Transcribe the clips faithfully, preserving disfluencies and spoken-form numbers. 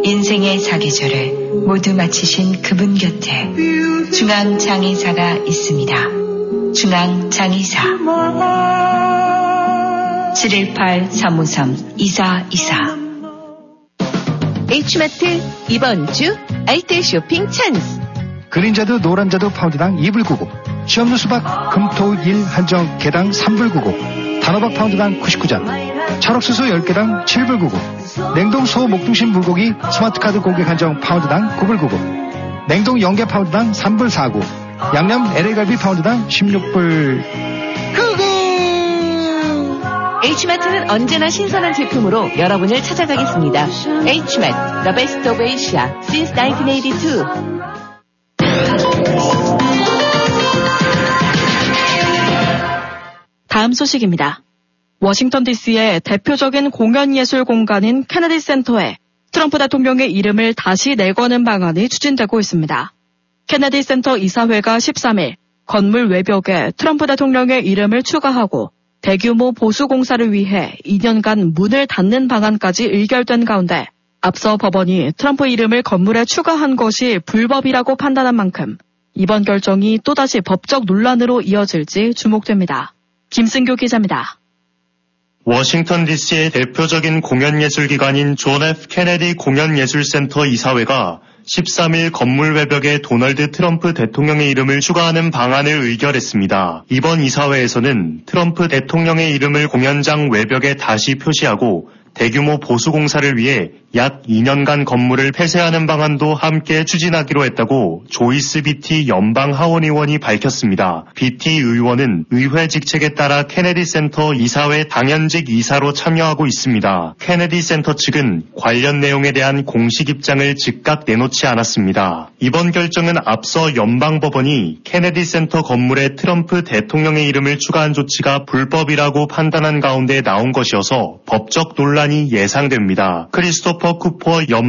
인생의 사계절을 모두 마치신 그분 곁에 중앙장의사가 있습니다. 중앙장의사 칠일팔 삼오삼 이사이사. H마트 이번 주 알뜰 쇼핑 찬스. 그린자두 노란자두 파운드당 이 불 구십구, 취업류 수박 금토일 한정 개당 삼 불 구십구, 단호박 파운드당 구십구 잔, 찰옥수수 열 개당 칠 불 구십구, 냉동 소 목등심 불고기 스마트카드 고객 한정 파운드당 구 불 구십구, 냉동 영계 파운드당 삼 불 사십구, 양념 엘에이갈비 파운드당 십육 불 구십구. H마트는 언제나 신선한 제품으로 여러분을 찾아가겠습니다. H마트, The Best of Asia since 나인틴 에이티투. 다음 소식입니다. 워싱턴 디씨의 대표적인 공연예술 공간인 케네디 센터에 트럼프 대통령의 이름을 다시 내거는 방안이 추진되고 있습니다. 케네디 센터 이사회가 십삼 일 건물 외벽에 트럼프 대통령의 이름을 추가하고 대규모 보수 공사를 위해 이 년간 문을 닫는 방안까지 의결된 가운데 앞서 법원이 트럼프 이름을 건물에 추가한 것이 불법이라고 판단한 만큼 이번 결정이 또다시 법적 논란으로 이어질지 주목됩니다. 김승교 기자입니다. 워싱턴 디씨의 대표적인 공연예술기관인 존 에프 케네디 공연예술센터 이사회가 십삼 일 건물 외벽에 도널드 트럼프 대통령의 이름을 추가하는 방안을 의결했습니다. 이번 이사회에서는 트럼프 대통령의 이름을 공연장 외벽에 다시 표시하고 대규모 보수 공사를 위해 약 이 년간 건물을 폐쇄하는 방안도 함께 추진하기로 했다고 조이스 비티 연방 하원 의원이 밝혔습니다. 비티 의원은 의회 직책에 따라 케네디 센터 이사회 당연직 이사로 참여하고 있습니다. 케네디 센터 측은 관련 내용에 대한 공식 입장을 즉각 내놓지 않았습니다. 이번 결정은 앞서 연방법원이 케네디 센터 건물에 트럼프 대통령의 이름을 추가한 조치가 불법이라고 판단한 가운데 나온 것이어서 법적 논란이 예상됩니다. 크리스토퍼 쿠퍼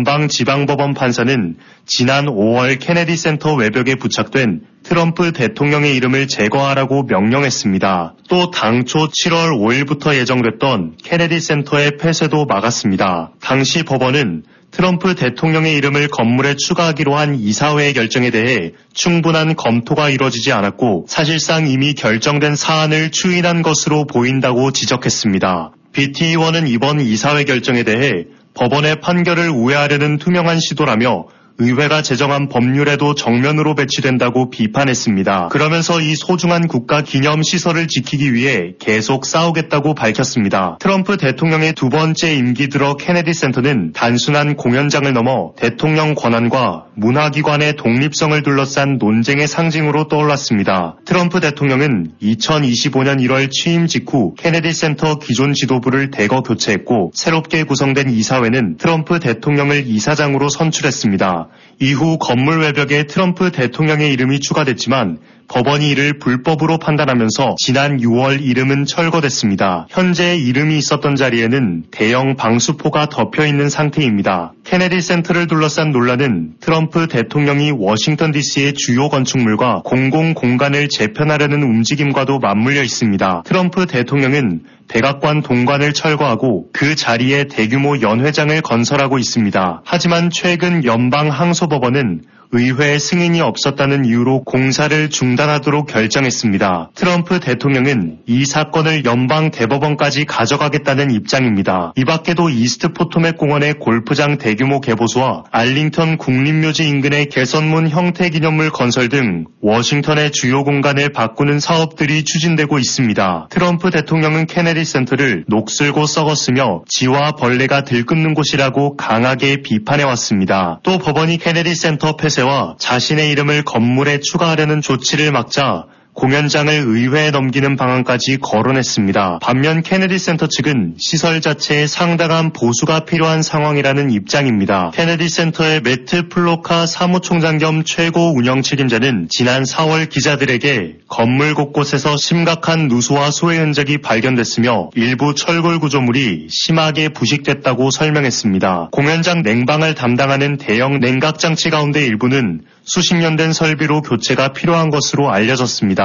연방지방법원 판사는 지난 오월 케네디 센터 외벽에 부착된 트럼프 대통령의 이름을 제거하라고 명령했습니다. 또 당초 칠월 오일부터 예정됐던 케네디 센터의 폐쇄도 막았습니다. 당시 법원은 트럼프 대통령의 이름을 건물에 추가하기로 한 이사회의 결정에 대해 충분한 검토가 이뤄지지 않았고 사실상 이미 결정된 사안을 추인한 것으로 보인다고 지적했습니다. 비티 의원은 이번 이사회 결정에 대해 법원의 판결을 우회하려는 투명한 시도라며 의회가 제정한 법률에도 정면으로 배치된다고 비판했습니다. 그러면서 이 소중한 국가 기념 시설을 지키기 위해 계속 싸우겠다고 밝혔습니다. 트럼프 대통령의 두 번째 임기 들어 케네디 센터는 단순한 공연장을 넘어 대통령 권한과 문화기관의 독립성을 둘러싼 논쟁의 상징으로 떠올랐습니다. 트럼프 대통령은 이천이십오년 일월 취임 직후 케네디 센터 기존 지도부를 대거 교체했고 새롭게 구성된 이사회는 트럼프 대통령을 이사장으로 선출했습니다. 이후 건물 외벽에 트럼프 대통령의 이름이 추가됐지만 법원이 이를 불법으로 판단하면서 지난 유월 이름은 철거됐습니다. 현재 이름이 있었던 자리에는 대형 방수포가 덮여있는 상태입니다. 케네디 센터를 둘러싼 논란은 트럼프 대통령이 워싱턴 디씨의 주요 건축물과 공공공간을 재편하려는 움직임과도 맞물려 있습니다. 트럼프 대통령은 백악관 동관을 철거하고 그 자리에 대규모 연회장을 건설하고 있습니다. 하지만 최근 연방 항소법원은 의회의 승인이 없었다는 이유로 공사를 중단하도록 결정했습니다. 트럼프 대통령은 이 사건을 연방 대법원까지 가져가겠다는 입장입니다. 이 밖에도 이스트 포토맥 공원의 골프장 대규모 개보수와 알링턴 국립묘지 인근의 개선문 형태 기념물 건설 등 워싱턴의 주요 공간을 바꾸는 사업들이 추진되고 있습니다. 트럼프 대통령은 케네디 센터를 녹슬고 썩었으며 쥐와 벌레가 들끓는 곳이라고 강하게 비판해왔습니다. 또 법원이 케네디 센터 폐쇄와 자신의 이름을 건물에 추가하려는 조치를 막자 공연장을 의회에 넘기는 방안까지 거론했습니다. 반면 케네디 센터 측은 시설 자체에 상당한 보수가 필요한 상황이라는 입장입니다. 케네디 센터의 매트 플로카 사무총장 겸 최고 운영 책임자는 지난 사월 기자들에게 건물 곳곳에서 심각한 누수와 소해 흔적이 발견됐으며 일부 철골 구조물이 심하게 부식됐다고 설명했습니다. 공연장 냉방을 담당하는 대형 냉각 장치 가운데 일부는 수십 년 된 설비로 교체가 필요한 것으로 알려졌습니다.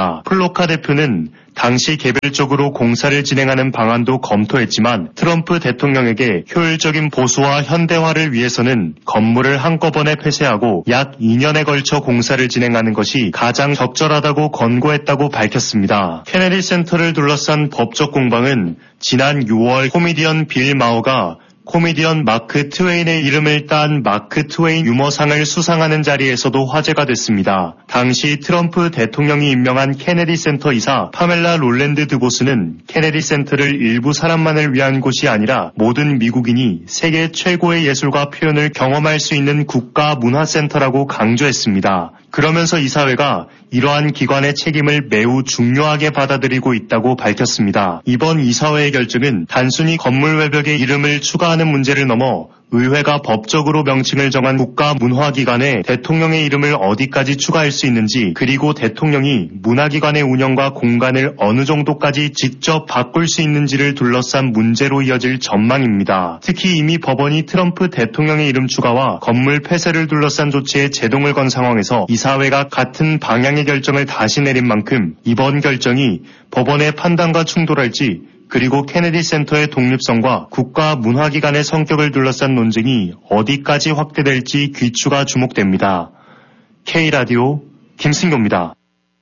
밝혔습니다. 플로카 대표는 당시 개별적으로 공사를 진행하는 방안도 검토했지만 트럼프 대통령에게 효율적인 보수와 현대화를 위해서는 건물을 한꺼번에 폐쇄하고 약 이 년에 걸쳐 공사를 진행하는 것이 가장 적절하다고 권고했다고 밝혔습니다. 케네디 센터를 둘러싼 법적 공방은 지난 유월 코미디언 빌 마어가 코미디언 마크 트웨인의 이름을 딴 마크 트웨인 유머상을 수상하는 자리에서도 화제가 됐습니다. 당시 트럼프 대통령이 임명한 케네디 센터 이사 파멜라 롤랜드 드보스는 케네디 센터를 일부 사람만을 위한 곳이 아니라 모든 미국인이 세계 최고의 예술과 표현을 경험할 수 있는 국가 문화센터라고 강조했습니다. 그러면서 이사회가 이러한 기관의 책임을 매우 중요하게 받아들이고 있다고 밝혔습니다. 이번 이사회의 결정은 단순히 건물 외벽에 이름을 추가하는 문제를 넘어 의회가 법적으로 명칭을 정한 국가문화기관에 대통령의 이름을 어디까지 추가할 수 있는지, 그리고 대통령이 문화기관의 운영과 공간을 어느 정도까지 직접 바꿀 수 있는지를 둘러싼 문제로 이어질 전망입니다. 특히 이미 법원이 트럼프 대통령의 이름 추가와 건물 폐쇄를 둘러싼 조치에 제동을 건 상황에서 이사회가 같은 방향의 결정을 다시 내린 만큼 이번 결정이 법원의 판단과 충돌할지, 그리고 케네디 센터의 독립성과 국가 문화기관의 성격을 둘러싼 논쟁이 어디까지 확대될지 귀추가 주목됩니다. K라디오 김승교입니다.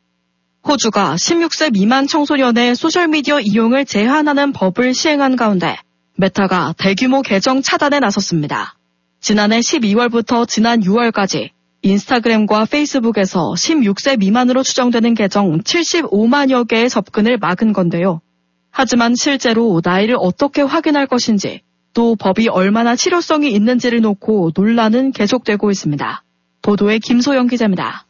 호주가 십육 세 미만 청소년의 소셜미디어 이용을 제한하는 법을 시행한 가운데 메타가 대규모 계정 차단에 나섰습니다. 지난해 십이월부터 지난 유월까지 인스타그램과 페이스북에서 십육 세 미만으로 추정되는 계정 칠십오만여 개의 접근을 막은 건데요. 하지만 실제로 나이를 어떻게 확인할 것인지, 또 법이 얼마나 실효성이 있는지를 놓고 논란은 계속되고 있습니다. 보도에 김소영 기자입니다.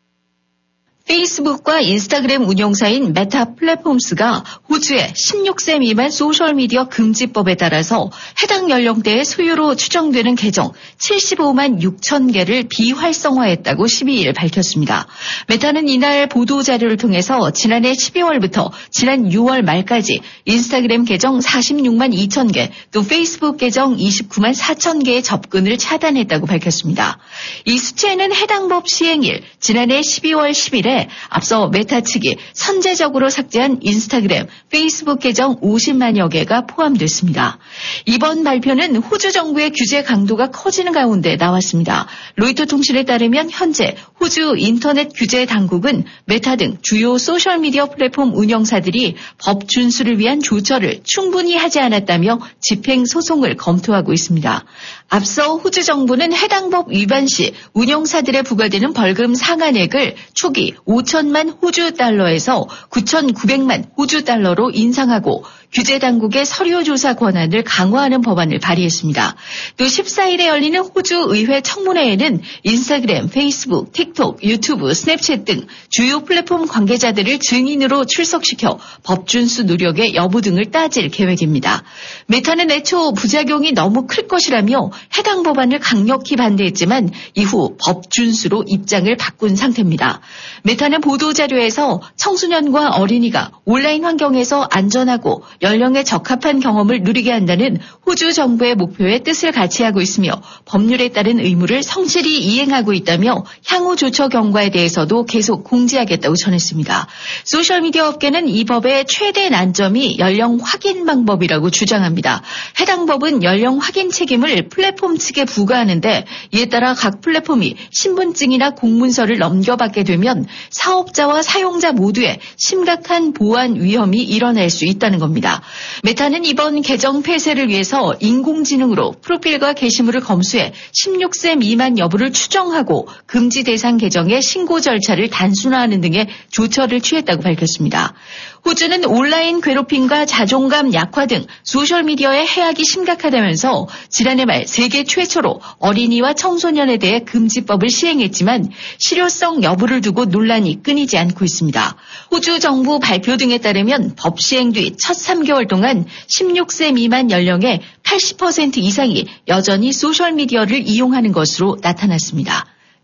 페이스북과 인스타그램 운영사인 메타 플랫폼스가 호주의 십육 세 미만 소셜미디어 금지법에 따라서 해당 연령대의 소유로 추정되는 계정 칠십오만 육천 개를 비활성화했다고 십이일 밝혔습니다. 메타는 이날 보도자료를 통해서 지난해 십이월부터 지난 유월 말까지 인스타그램 계정 사십육만 이천 개, 또 페이스북 계정 이십구만 사천 개의 접근을 차단했다고 밝혔습니다. 이 수치에는 해당 법 시행일 지난해 십이월 십일에 앞서 메타 측이 선제적으로 삭제한 인스타그램, 페이스북 계정 오십만여 개가 포함됐습니다. 이번 발표는 호주 정부의 규제 강도가 커지는 가운데 나왔습니다. 로이터 통신에 따르면 현재 호주 인터넷 규제 당국은 메타 등 주요 소셜미디어 플랫폼 운영사들이 법 준수를 위한 조처를 충분히 하지 않았다며 집행 소송을 검토하고 있습니다. 앞서 호주 정부는 해당 법 위반 시 운영사들에 부과되는 벌금 상한액을 초기 오천만 호주 달러에서 구천구백만 호주 달러로 인상하고 규제 당국의 서류 조사 권한을 강화하는 법안을 발의했습니다. 또 십사일에 열리는 호주 의회 청문회에는 인스타그램, 페이스북, 틱톡, 유튜브, 스냅챗 등 주요 플랫폼 관계자들을 증인으로 출석시켜 법 준수 노력의 여부 등을 따질 계획입니다. 메타는 애초 부작용이 너무 클 것이라며 해당 법안을 강력히 반대했지만 이후 법 준수로 입장을 바꾼 상태입니다. 메타는 보도자료에서 청소년과 어린이가 온라인 환경에서 안전하고 연령에 적합한 경험을 누리게 한다는 호주 정부의 목표에 뜻을 같이 하고 있으며 법률에 따른 의무를 성실히 이행하고 있다며 향후 조처 경과에 대해서도 계속 공지하겠다고 전했습니다. 소셜미디어 업계는 이 법의 최대 난점이 연령 확인 방법이라고 주장합니다. 해당 법은 연령 확인 책임을 플랫폼 측에 부과하는데, 이에 따라 각 플랫폼이 신분증이나 공문서를 넘겨받게 되면 사업자와 사용자 모두에 심각한 보안 위험이 일어날 수 있다는 겁니다. 메타는 이번 계정 폐쇄를 위해서 인공지능으로 프로필과 게시물을 검수해 십육 세 미만 여부를 추정하고 금지 대상 계정의 신고 절차를 단순화하는 등의 조처를 취했다고 밝혔습니다. 호주는 온라인 괴롭힘과 자존감 약화 등 소셜미디어의 해악이 심각하다면서 지난해 말 세계 최초로 어린이와 청소년에 대해 금지법을 시행했지만 실효성 여부를 두고 논란이 끊이지 않고 있습니다. 호주 정부 발표 등에 따르면 법 시행 뒤 첫 삼 개월 동안 십육 세 미만 연령의 팔십 퍼센트 이상이 여전히 소셜미디어를 이용하는 것으로 나타났습니다.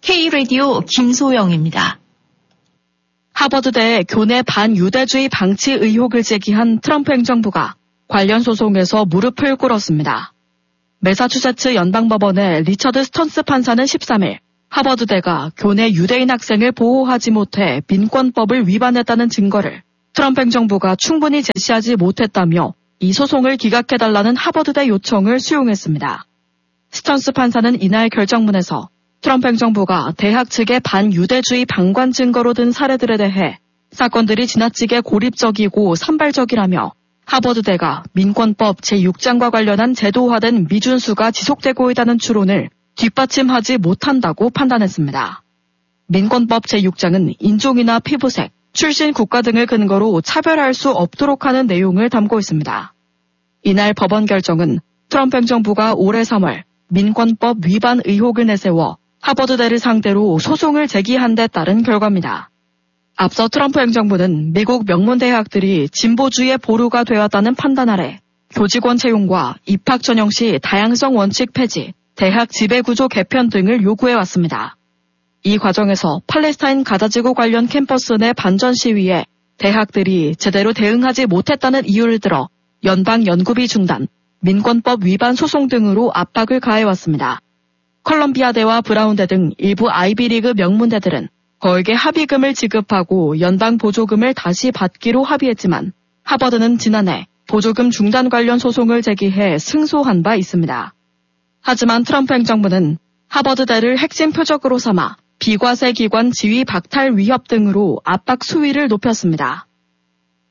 K라디오 김소영입니다. 하버드대 교내 반유대주의 방치 의혹을 제기한 트럼프 행정부가 관련 소송에서 무릎을 꿇었습니다. 매사추세츠 연방법원의 리처드 스턴스 판사는 십삼일 하버드대가 교내 유대인 학생을 보호하지 못해 민권법을 위반했다는 증거를 트럼프 행정부가 충분히 제시하지 못했다며 이 소송을 기각해달라는 하버드대 요청을 수용했습니다. 스턴스 판사는 이날 결정문에서 트럼프 행정부가 대학 측의 반유대주의 방관 증거로 든 사례들에 대해 사건들이 지나치게 고립적이고 산발적이라며 하버드대가 민권법 제육 장과 관련한 제도화된 미준수가 지속되고 있다는 추론을 뒷받침하지 못한다고 판단했습니다. 민권법 제육 장은 인종이나 피부색, 출신 국가 등을 근거로 차별할 수 없도록 하는 내용을 담고 있습니다. 이날 법원 결정은 트럼프 행정부가 올해 삼월 민권법 위반 의혹을 내세워 하버드대를 상대로 소송을 제기한 데 따른 결과입니다. 앞서 트럼프 행정부는 미국 명문대학들이 진보주의의 보루가 되었다는 판단 아래 교직원 채용과 입학 전형 시 다양성 원칙 폐지, 대학 지배구조 개편 등을 요구해왔습니다. 이 과정에서 팔레스타인 가자지구 관련 캠퍼스 내 반전 시위에 대학들이 제대로 대응하지 못했다는 이유를 들어 연방 연구비 중단, 민권법 위반 소송 등으로 압박을 가해왔습니다. 컬럼비아대와 브라운대 등 일부 아이비리그 명문대들은 거액의 합의금을 지급하고 연방 보조금을 다시 받기로 합의했지만 하버드는 지난해 보조금 중단 관련 소송을 제기해 승소한 바 있습니다. 하지만 트럼프 행정부는 하버드대를 핵심 표적으로 삼아 비과세 기관 지위 박탈 위협 등으로 압박 수위를 높였습니다.